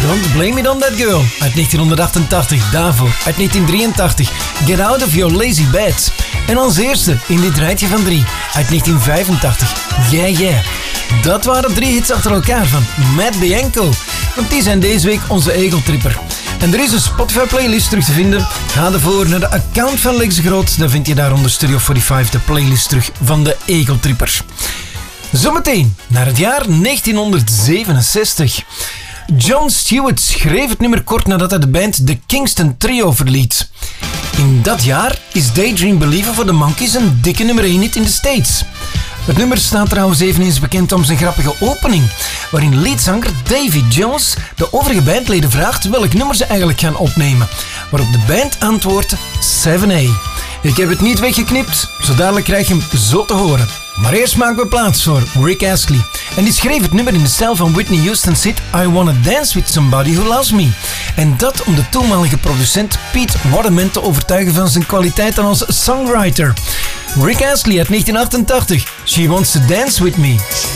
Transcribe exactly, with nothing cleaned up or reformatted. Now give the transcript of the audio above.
Don't Blame It On That Girl uit negentien Daarvoor uit negentien drieëntachtig Get Out Of Your Lazy Bed. En als eerste in dit rijtje van drie uit negentien vijfentachtig Yeah Yeah. Dat waren drie hits achter elkaar van Matt Bianco. Want die zijn deze week onze egeltripper. En er is een Spotify playlist terug te vinden. Ga ervoor naar de account van Lex Groot. Dan vind je daar onder Studio vijfenveertig de playlist terug van de egeltrippers. Zometeen naar het jaar negentienhonderdzevenenzestig. Jon Stewart schreef het nummer kort nadat hij de band The Kingston Trio verliet. In dat jaar is Daydream Believer voor de Monkees een dikke nummer één hit in de States. Het nummer staat trouwens eveneens bekend om zijn grappige opening, waarin leadzanger Davy Jones de overige bandleden vraagt welk nummer ze eigenlijk gaan opnemen, waarop de band antwoordt seven A. Ik heb het niet weggeknipt, zo dadelijk krijg je hem zo te horen. Maar eerst maken we plaats voor Rick Astley. En die schreef het nummer in de stijl van Whitney Houston's hit I Wanna Dance With Somebody Who Loves Me. En dat om de toenmalige producent Pete Waterman te overtuigen van zijn kwaliteiten als songwriter. Rick Astley uit negentien achtentachtig, She Wants To Dance With Me.